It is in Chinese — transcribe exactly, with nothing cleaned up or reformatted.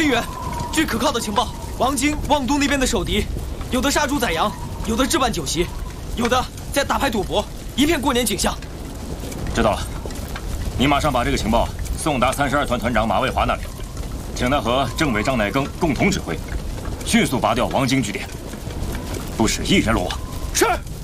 利源，据可靠的情报，王京、望都那边的守敌，有的杀猪宰羊，有的置办酒席，有的在打牌赌博，一片过年景象。 知道了，你马上把这个情报送达三十二团团长马卫华那里，请他和政委张乃庚共同指挥，迅速拔掉王京据点，不使一人落网。 是。